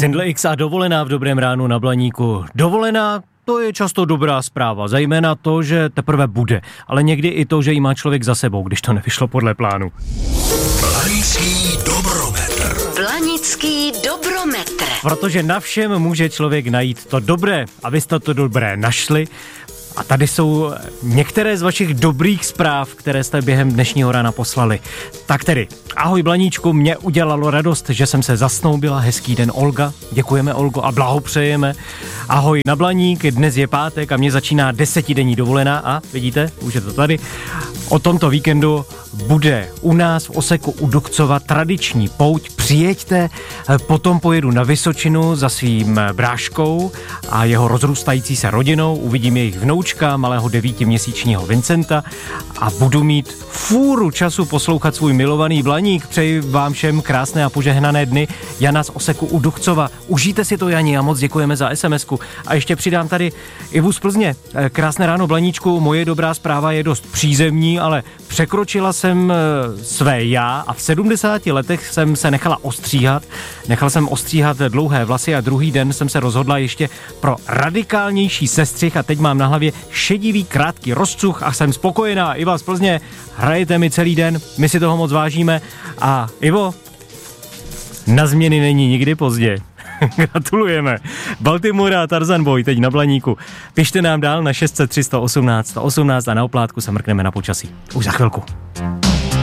Zindle X a dovolená v Dobrém ránu na Blaníku. Dovolená, to je často dobrá zpráva, zejména to, že teprve bude, ale někdy i to, že jí má člověk za sebou, když to nevyšlo podle plánu. Blanický dobrometr. Blanický dobrometr. Protože na všem může člověk najít to dobré, abyste to dobré našli. A tady jsou některé z vašich dobrých zpráv, které jste během dnešního rána poslali. Tak tedy, ahoj Blaníčku, mě udělalo radost, že jsem se zasnoubila. Hezký den, Olga. Děkujeme, Olgo, a blahopřejeme. Ahoj na Blaník, dnes je pátek a mě začíná 10denní dovolená a vidíte, už je to tady. O tomto víkendu bude u nás v Oseku u Duchcova tradiční pouť. Přijeďte, potom pojedu na Vysočinu za svým bráškou a jeho rozrůstající se rodinou. Uvidím jejich vnoučka, malého 9měsíčního Vincenta a budu mít fůru času poslouchat svůj milovaný Blaník. Přeji vám všem krásné a požehnané dny. Jana z Oseku u Duchcova. Užijte si to, Jani, a moc děkujeme za SMS-ku. A ještě přidám tady Ivu z Plzně. Krásné ráno, Blaníčku. Moje dobrá zpráva je dost přízemní, ale překročila jsem své já a v 70 letech jsem se nechala ostříhat. Nechal jsem ostříhat dlouhé vlasy a druhý den jsem se rozhodla ještě pro radikálnější sestřih a teď mám na hlavě šedivý krátký rozcuch a jsem spokojená. Iva z Plzně, hrajete mi celý den, my si toho moc vážíme a Ivo, na změny není nikdy pozdě. Gratulujeme. Baltimore a Tarzan Boy teď na Blaníku. Pište nám dál na 600 318 118 a na oplátku se mrkneme na počasí. Už za chvilku.